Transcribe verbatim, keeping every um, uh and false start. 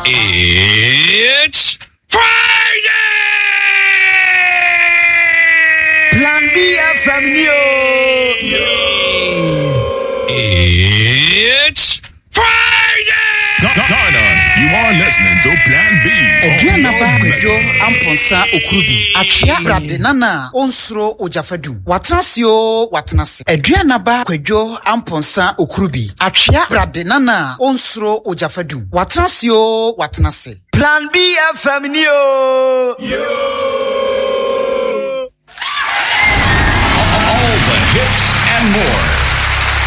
It's Friday! Plan B F M Yo! It's Friday! Ghana, you are listening to Plan B. Edriana ba kwejo amponsa okurubi. Atwea brade nana onsro ojafadum. Watrasio watnase. Edriana ba kwejo amponsa okurubi. Atwea brade nana onsro ojafadum. Watrasio watnase. Plan B F M Yo! Yo! All the hits and more